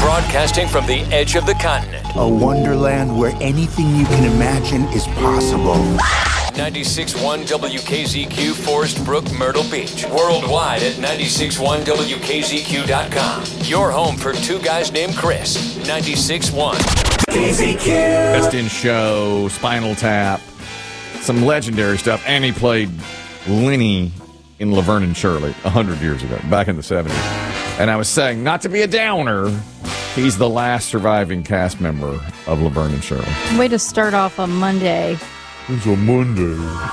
Broadcasting from the edge of the continent. A wonderland where anything you can imagine is possible. 96.1 WKZQ, Forest Brook, Myrtle Beach. Worldwide at 96.1WKZQ.com. Your home for two guys named Chris. 96.1 KZQ. Best in Show, Spinal Tap, some legendary stuff. And he played Lenny in Laverne and Shirley 100 years ago, back in the 70s. And I was saying, not to be a downer, he's the last surviving cast member of Laverne and Shirley. Way to start off a Monday. It's a Monday.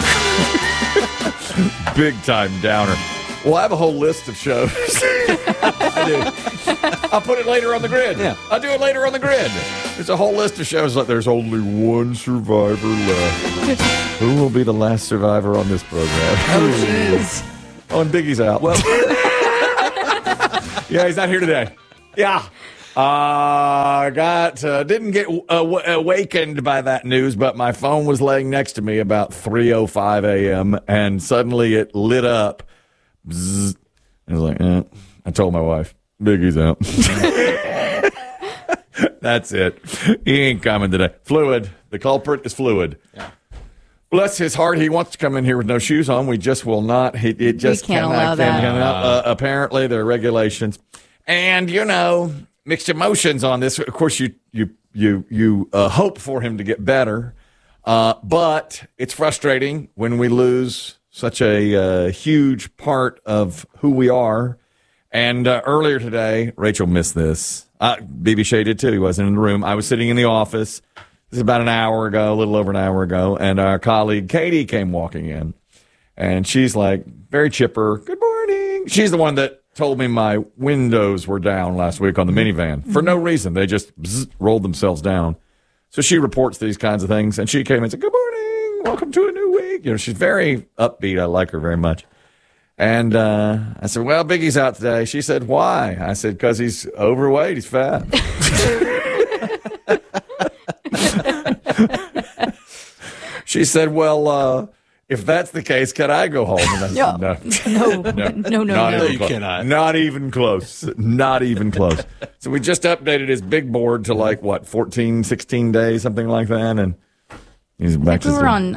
Big time downer. Well, I have a whole list of shows. I do. I'll put it later on the grid. Yeah. I'll do it later on the grid. There's a whole list of shows. Like there's only one survivor left. Who will be the last survivor on this program? Oh, jeez. Oh, and Biggie's out. Well, yeah, he's not here today. Yeah. Didn't get awakened by that news, but my phone was laying next to me about 3:05 a.m. and suddenly it lit up. Bzzz. I was like, I told my wife, Biggie's out. That's it. He ain't coming today. Fluid. The culprit is fluid. Yeah. Bless his heart. He wants to come in here with no shoes on. We just will not. It just can't allow that. Apparently, there are regulations. And, mixed emotions on this. Of course, you hope for him to get better, but it's frustrating when we lose such a huge part of who we are. And earlier today, Rachel missed this. BB Shea did too. He wasn't in the room. I was sitting in the office. This is about an hour ago, a little over an hour ago, and our colleague Katie came walking in, and she's like very chipper. Good morning. She's the one that told me my windows were down last week on the minivan for no reason. They just rolled themselves down. So she reports these kinds of things, and she came in and said, good morning, welcome to a new week. She's very upbeat. I like her very much. And I said, well, Biggie's out today. She said, why? I said, because he's overweight. He's fat. She said, well, if that's the case, can I go home? And I said, No, you cannot. Not even close. Not even close. So we just updated his big board to 14, 16 days, something like that. And he's back to we're on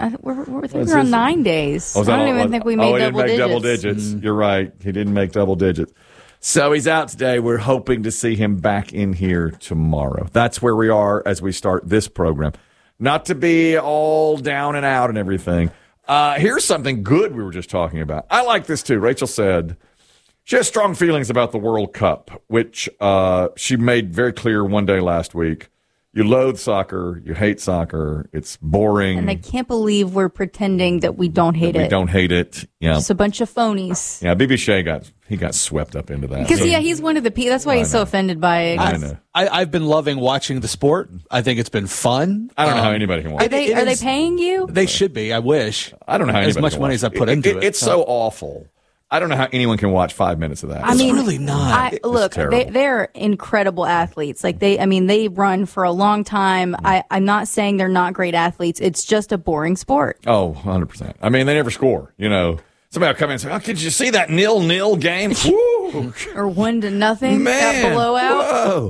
9 days. I don't even think we made double digits. You're right. He didn't make double digits. So he's out today. We're hoping to see him back in here tomorrow. That's where we are as we start this program. Not to be all down and out and everything. Here's something good we were just talking about. I like this too. Rachel said she has strong feelings about the World Cup, which she made very clear one day last week. You loathe soccer. You hate soccer. It's boring. And I can't believe we're pretending that we don't hate it. We don't hate it. Yeah. Just a bunch of phonies. Yeah, BB Shea got swept up into that. Because, he's one of the people. That's why he's so offended by it. I know. I've been loving watching the sport. I think it's been fun. I don't know how anybody can watch it. Are they paying you? They should be. I wish. I don't know how anybody as much can money watch as I put into it. It's so awful. I don't know how anyone can watch 5 minutes of that. It's really not. Look, they're incredible athletes. They run for a long time. I'm not saying they're not great athletes. It's just a boring sport. Oh, 100%. I mean, they never score, Somebody will come in and say, oh, did you see that 0-0 game? Woo! Or 1-0. Man, that blowout. Whoa.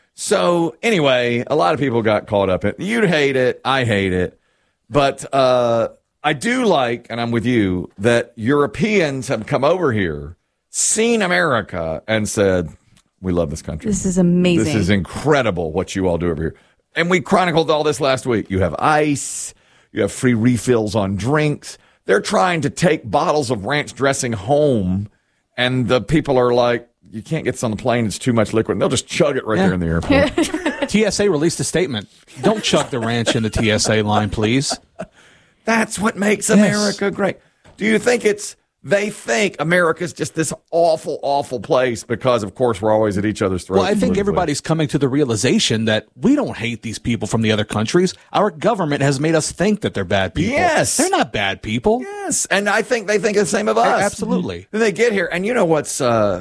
So, anyway, a lot of people got caught up in it. You'd hate it. I hate it. But I do like, and I'm with you, that Europeans have come over here, seen America, and said, we love this country. This is amazing. This is incredible what you all do over here. And we chronicled all this last week. You have ice. You have free refills on drinks. They're trying to take bottles of ranch dressing home, and the people are like, you can't get this on the plane. It's too much liquid. And they'll just chug it right there in the airport. TSA released a statement. Don't chug the ranch in the TSA line, please. That's what makes America great. Do you think they think America's just this awful, awful place because, of course, we're always at each other's throats? Well, I think everybody's coming to the realization that we don't hate these people from the other countries. Our government has made us think that they're bad people. Yes. They're not bad people. Yes. And I think they think the same of us. Absolutely. Then they get here. And you know what's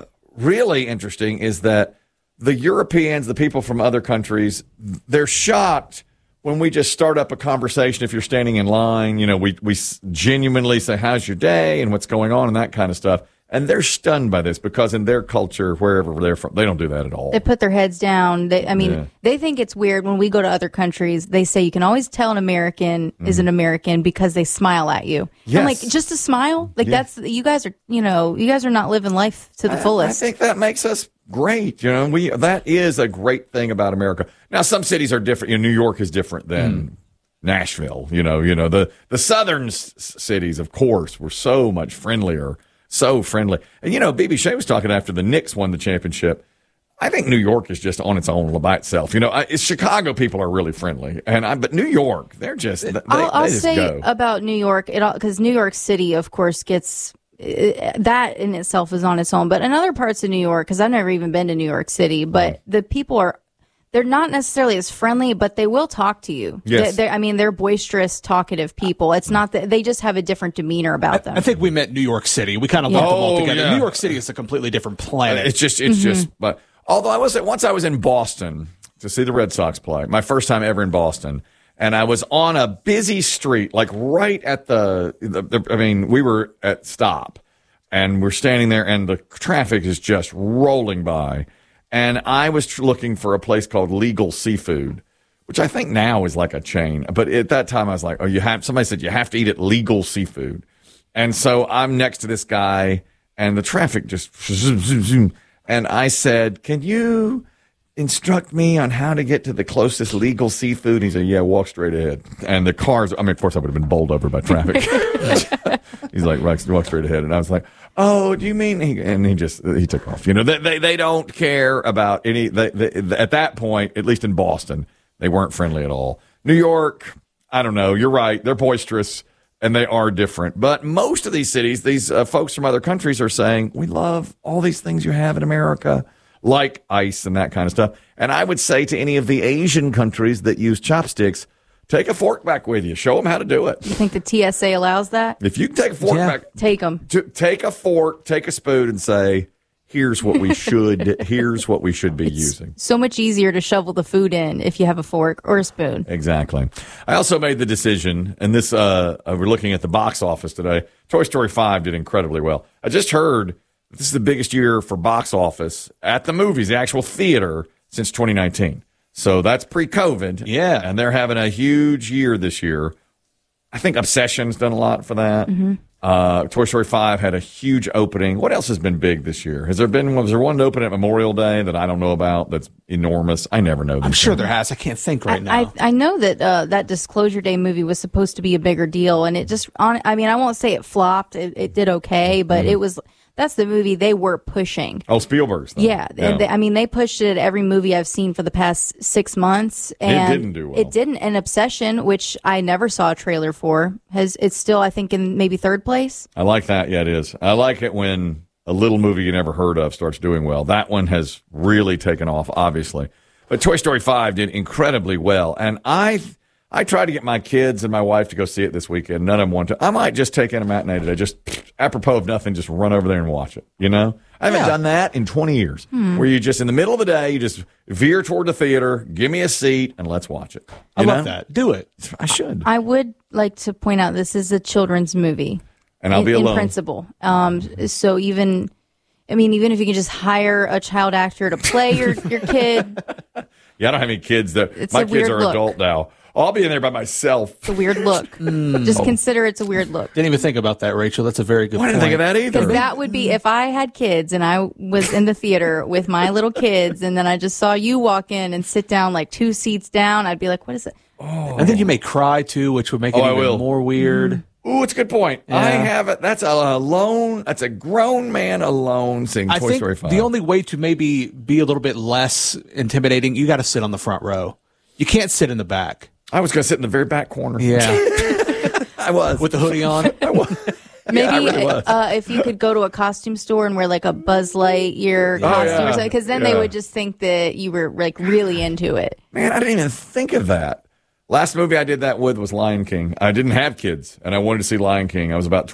really interesting is that the Europeans, the people from other countries, they're shocked when we just start up a conversation. If you're standing in line, we genuinely say, how's your day and what's going on and that kind of stuff. And they're stunned by this because in their culture, wherever they're from, they don't do that at all. They put their heads down. They think it's weird when we go to other countries. They say you can always tell an American is an American because they smile at you. Yes. I'm like, just a smile? Like that's you guys are not living life to the fullest. I think that makes us great. That is a great thing about America. Now, some cities are different. New York is different than Nashville. The southern cities, of course, were so much friendlier. So friendly. And, B.B. Shea was talking after the Knicks won the championship. I think New York is just on its own by itself. Chicago people are really friendly. But New York, they're just, I'll just say go. about New York, because New York City, of course, gets that in itself is on its own. But in other parts of New York, because I've never even been to New York City, but the people they're not necessarily as friendly, but they will talk to you. Yes. They're boisterous, talkative people. It's not that they just have a different demeanor about them. I think we meant New York City. We kind of lumped them all together. Yeah. New York City is a completely different planet. It's just, but although once I was in Boston to see the Red Sox play, my first time ever in Boston, and I was on a busy street, like right at we were at stop, and we're standing there, and the traffic is just rolling by. And I was looking for a place called Legal Seafood, which I think now is like a chain. But at that time, I was like, somebody said you have to eat at Legal Seafood. And so I'm next to this guy, and the traffic just zoom, zoom, zoom. And I said, can you instruct me on how to get to the closest Legal Seafood? He said, yeah, walk straight ahead. And the cars, of course, I would have been bowled over by traffic. He's like, walk straight ahead. And I was like, oh, do you mean? He took off. They don't care about any, at that point, at least in Boston, they weren't friendly at all. New York, I don't know. You're right. They're boisterous and they are different. But most of these cities, these folks from other countries are saying, we love all these things you have in America, like ice and that kind of stuff. And I would say to any of the Asian countries that use chopsticks, take a fork back with you. Show them how to do it. You think the TSA allows that? If you can take a fork back, take them. Take a fork, take a spoon, and say, here's what we should be using. So much easier to shovel the food in if you have a fork or a spoon. Exactly. I also made the decision, and this we're looking at the box office today. Toy Story 5 did incredibly well. I just heard that this is the biggest year for box office at the movies, the actual theater, since 2019. So that's pre-COVID. Yeah. And they're having a huge year this year. I think Obsession's done a lot for that. Mm-hmm. Toy Story 5 had a huge opening. What else has been big this year? Was there one to open at Memorial Day that I don't know about that's enormous? I never know. I'm sure there has. I can't think right now. I know that that Disclosure Day movie was supposed to be a bigger deal, and it just, I won't say it flopped. It did okay, but it was... That's the movie they were pushing. Oh, Spielberg's. Yeah. They pushed it at every movie I've seen for the past 6 months. And it didn't do well. It didn't. And Obsession, which I never saw a trailer for, it's still, I think, in maybe third place. I like that. Yeah, it is. I like it when a little movie you never heard of starts doing well. That one has really taken off, obviously. But Toy Story 5 did incredibly well. And I tried to get my kids and my wife to go see it this weekend. None of them want to. I might just take in a matinee today. Just apropos of nothing, just run over there and watch it. I haven't done that in 20 years. Where you just, in the middle of the day, you just veer toward the theater, give me a seat, and let's watch it. I love that. Do it. I should. I would like to point out this is a children's movie. And I'll be alone. In principle. So even if you can just hire a child actor to play your kid. Yeah, I don't have any kids. My kids are adult now. I'll be in there by myself. It's a weird look. Just consider it's a weird look. Didn't even think about that, Rachel. That's a very good point. I didn't think of that either. Because that would be, if I had kids and I was in the theater with my little kids and then I just saw you walk in and sit down like 2 seats down, I'd be like, what is it? Oh. And then you may cry, too, which would make it even more weird. Ooh, it's a good point. Yeah. I have it. That's a grown man alone seeing Toy Story 5. The only way to maybe be a little bit less intimidating, you got to sit on the front row. You can't sit in the back. I was going to sit in the very back corner. Yeah. I was. With the hoodie on. I was. Maybe yeah, I really was. If you could go to a costume store and wear like a Buzz Lightyear costume or something, because then they would just think that you were like really into it. Man, I didn't even think of that. Last movie I did that with was Lion King. I didn't have kids, and I wanted to see Lion King. I was about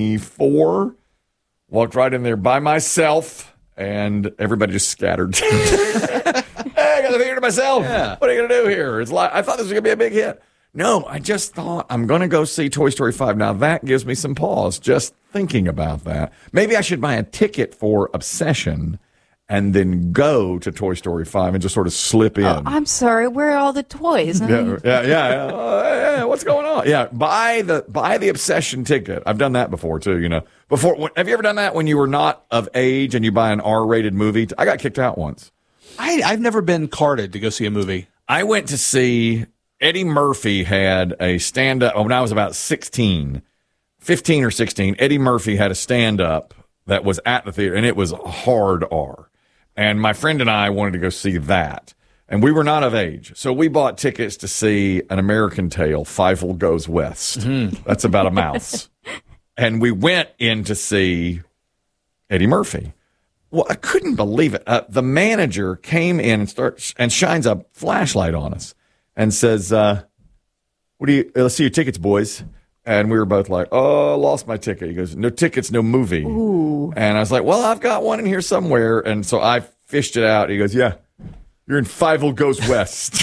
24, walked right in there by myself, and everybody just scattered. Hey, I got the theater to myself. Yeah. What are you going to do here? I thought this was going to be a big hit. No, I just thought I'm going to go see Toy Story 5. Now, that gives me some pause just thinking about that. Maybe I should buy a ticket for Obsession and then go to Toy Story 5 and just sort of slip in. I'm sorry, where are all the toys? Yeah. What's going on? Yeah, buy the Obsession ticket. I've done that before too. Have you ever done that when you were not of age and you buy an R-rated movie? I got kicked out once. I've never been carded to go see a movie. I went to see Eddie Murphy had a stand-up when I was about 15 or 16. Eddie Murphy had a stand-up that was at the theater, and it was hard R. And my friend and I wanted to go see that. And we were not of age. So we bought tickets to see An American Tail, Fievel Goes West. That's about a mouse. And we went in to see Eddie Murphy. Well, I couldn't believe it. The manager came in and shines a flashlight on us and says, let's see your tickets, boys. And we were both like, oh, I lost my ticket. He goes, no tickets, no movie. Ooh. And I was like, well, I've got one in here somewhere. And so I fished it out. He goes, yeah, you're in Fievel Goes West.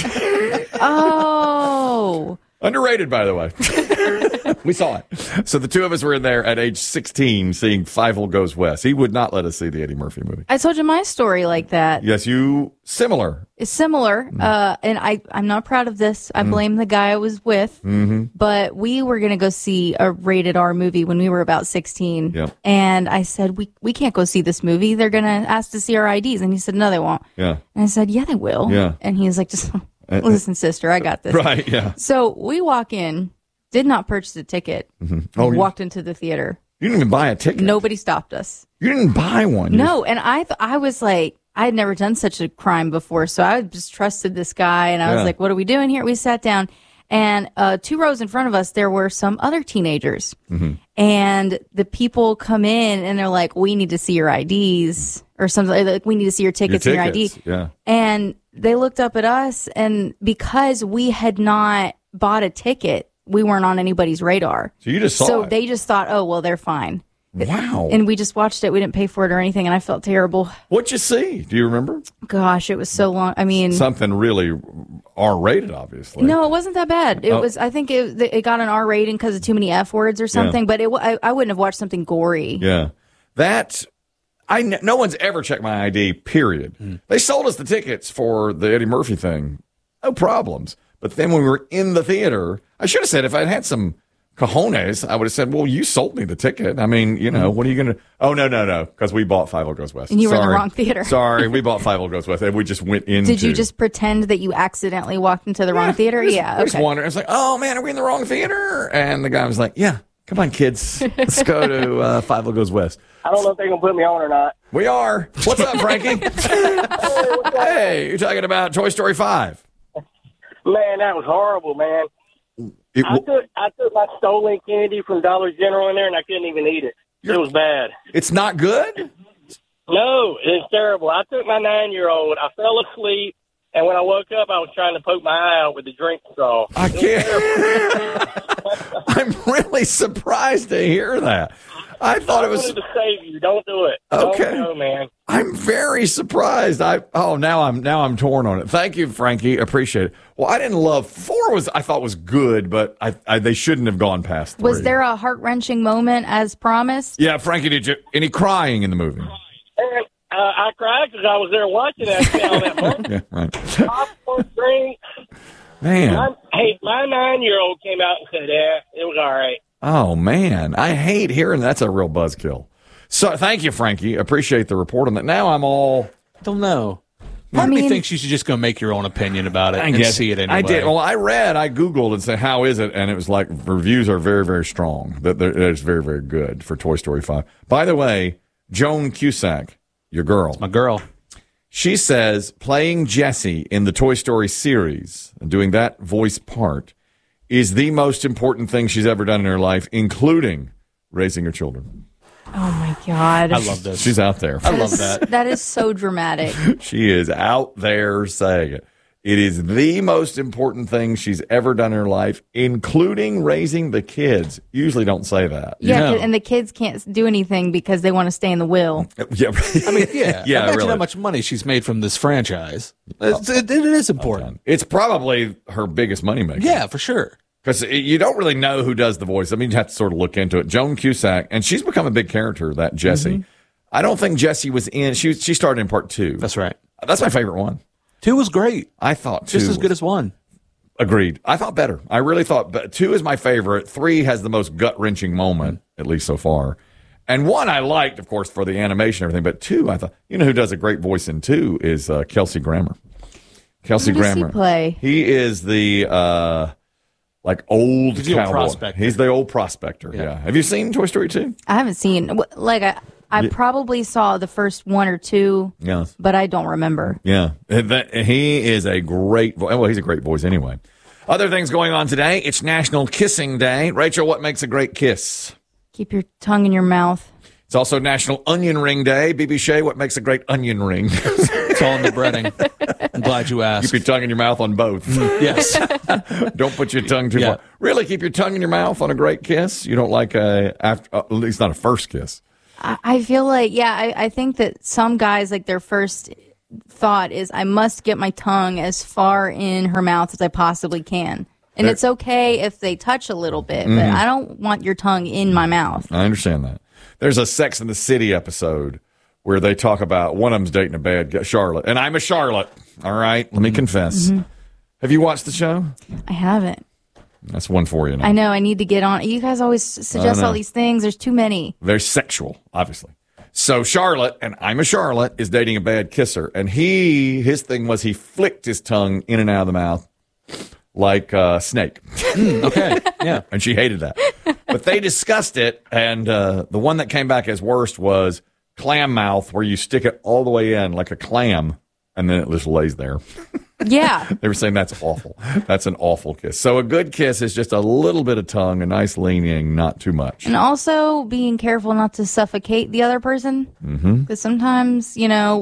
Oh. Underrated, by the way. We saw it. So the two of us were in there at age 16 seeing Fievel Goes West. He would not let us see the Eddie Murphy movie. I told you my story like that. Yes, similar. It's similar, and I'm not proud of this. I blame the guy I was with, but we were going to go see a rated R movie when we were about 16. Yep. And I said, we can't go see this movie. They're going to ask to see our IDs. And he said, no, they won't. Yeah. And I said, yeah, they will. Yeah. And he was like, just listen, sister, I got this. Right, yeah. So we walk in, did not purchase a ticket, walked into the theater. You didn't even buy a ticket? Nobody stopped us. You didn't buy one? No, and I was like, I had never done such a crime before, so I just trusted this guy, and I was like, what are we doing here? We sat down, and 2 rows in front of us, there were some other teenagers, and the people come in, and they're like, we need to see your IDs, or something, like, we need to see your tickets and your ID. Yeah. And they looked up at us, and because we had not bought a ticket, we weren't on anybody's radar. So you just saw it. They just thought, oh, well, they're fine. Wow. And we just watched it. We didn't pay for it or anything, and I felt terrible. What'd you see? Do you remember? Gosh, it was so long. I mean, something really R-rated, obviously. No, it wasn't that bad. It was. I think it got an R rating because of too many F words or something. But I wouldn't have watched something gory. Yeah, no one's ever checked my ID. Period. They sold us the tickets for the Eddie Murphy thing, no problems. But then when we were in the theater, I should have said if I'd had some cojones, I would have said, well, you sold me the ticket. I mean, what are you going to... Oh, no, because we bought Fievel Goes West. And you were in the wrong theater. Sorry, we bought Fievel Goes West, and we just went into... Did you just pretend that you accidentally walked into the wrong theater? I just wondered. I was like, oh, man, are we in the wrong theater? And the guy was like, yeah, come on, kids. Let's go to Fievel Goes West. I don't know if they're going to put me on or not. We are. What's up, Frankie? Hey, you're talking about Toy Story 5. Man, that was horrible, man. I took my stolen candy from Dollar General in there, and I couldn't even eat it. It was bad. It's not good? No, it's terrible. I took my 9-year-old. I fell asleep, and when I woke up, I was trying to poke my eye out with the drink straw. I can't. I'm really surprised to hear that. I thought it was to save you. Don't do it. Okay, don't go, man. I'm very surprised. Now I'm torn on it. Thank you, Frankie. Appreciate it. Well, I didn't love 4. I thought was good, but they shouldn't have gone past 3. Was there a heart-wrenching moment as promised? Yeah, Frankie, did you any crying in the movie? And, I cried because I was there watching that. Yeah, right. Popcorn, drink. Man. My 9-year-old came out and said, "Yeah, it was all right." Oh, man. I hate hearing that's a real buzzkill. So thank you, Frankie. Appreciate the report on that. Now I'm all... Don't know. Part of me thinks you should just go make your own opinion about it and see it anyway. I did. Well, I Googled and said, how is it? And it was like, reviews are very, very strong. That it's very, very good for Toy Story 5. By the way, Joan Cusack, your girl. My girl. She says playing Jessie in the Toy Story series and doing that voice part is the most important thing she's ever done in her life, including raising her children. Oh, my God. I love this. She's out there. I love that. That is so dramatic. She is out there saying it. It is the most important thing she's ever done in her life, including raising the kids. Usually don't say that. Yeah, and the kids can't do anything because they want to stay in the will. Yeah. I mean, yeah. Yeah, Imagine really. how much money she's made from this franchise. It is important. It's probably her biggest moneymaker. Yeah, for sure. Because you don't really know who does the voice. I mean, you have to sort of look into it. Joan Cusack, and she's become a big character, that Jessie. I don't think Jessie was in. She started in part 2. That's right. That's my favorite one. 2 was great. I thought 2 Just as good as 1. Agreed. I thought better. I really thought, but 2 is my favorite. 3 has the most gut-wrenching moment, at least so far. And 1 I liked, of course, for the animation and everything. But 2, I thought, you know who does a great voice in 2 is Kelsey Grammer. Kelsey Who does Grammer. he play? He is the old He's the old cowboy. prospector. He's the old prospector. Yeah. Have you seen Toy Story 2? I haven't seen I probably saw the first 1 or 2, Yes. but I don't remember. Yeah. He is a great voice. Well, he's a great voice anyway. Other things going on today. It's National Kissing Day. Rachel, what makes a great kiss? Keep your tongue in your mouth. It's also National Onion Ring Day. BB Shea, what makes a great onion ring? It's all in the breading. I'm glad you asked. Keep your tongue in your mouth on both. Yes. Don't put your tongue too Yeah. far. Really, keep your tongue in your mouth on a great kiss? You don't like at least not a first kiss. I feel like, I think that some guys, like, their first thought is, I must get my tongue as far in her mouth as I possibly can. And it's okay if they touch a little bit, but I don't want your tongue in my mouth. I understand that. There's a Sex and the City episode where they talk about one of them's dating a bad guy, Charlotte. And I'm a Charlotte. All right. Let me confess. Have you watched the show? I haven't. That's one for you now. I know. I need to get on. You guys always suggest all these things. There's too many. Very sexual, obviously. So Charlotte, and I'm a Charlotte, is dating a bad kisser. And his thing was he flicked his tongue in and out of the mouth like a snake. Okay. Yeah. And she hated that. But they discussed it, and the one that came back as worst was clam mouth, where you stick it all the way in like a clam, and then it just lays there. Yeah. They were saying that's awful. That's an awful kiss. So a good kiss is just a little bit of tongue, a nice leaning, not too much. And also being careful not to suffocate the other person. Because sometimes,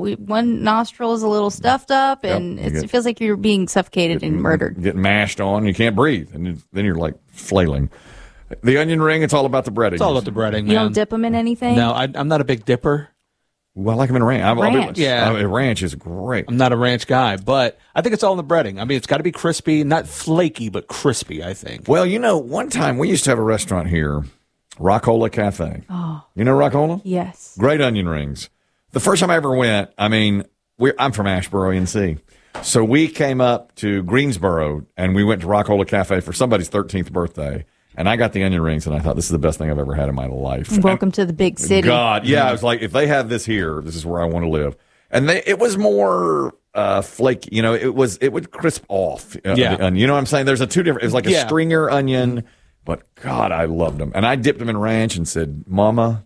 one nostril is a little stuffed up, and it feels like you're being suffocated and murdered. Get mashed on, you can't breathe, and then you're like flailing. The onion ring, it's all about the breading. It's all about the breading, man. You don't dip them in anything? No, I'm not a big dipper. Well, I like them in ranch. Ranch. Yeah. Ranch is great. I'm not a ranch guy, but I think it's all in the breading. I mean, it's got to be crispy, not flaky, but crispy, I think. Well, one time we used to have a restaurant here, Rockola Cafe. Oh. You know Rockola? Yes. Great onion rings. The first time I ever went, I'm from Asheboro, NC. So we came up to Greensboro, and we went to Rockola Cafe for somebody's 13th birthday. And I got the onion rings, and I thought, this is the best thing I've ever had in my life. Welcome to the big city. God, yeah. I was like, if they have this here, this is where I want to live. And it was more flaky. It would crisp off. Yeah. The onion. You know what I'm saying? There's it was like a Yeah. stringer onion, but God, I loved them. And I dipped them in ranch and said, Mama.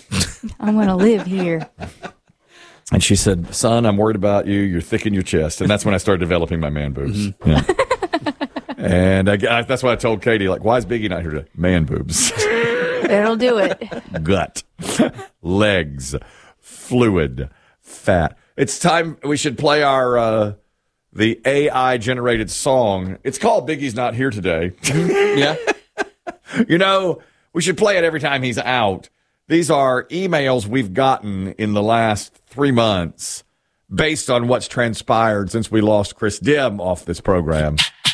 I'm going to live here. And she said, son, I'm worried about you. You're thick in your chest. And that's when I started developing my man boobs. Yeah. And that's why I told Katie, like, why is Biggie not here today? Man boobs. That'll do it. Gut. Legs. Fluid. Fat. It's time we should play our the AI generated song. It's called Biggie's Not Here Today. Yeah. We should play it every time he's out. These are emails we've gotten in the last 3 months based on what's transpired since we lost Chris Dim off this program.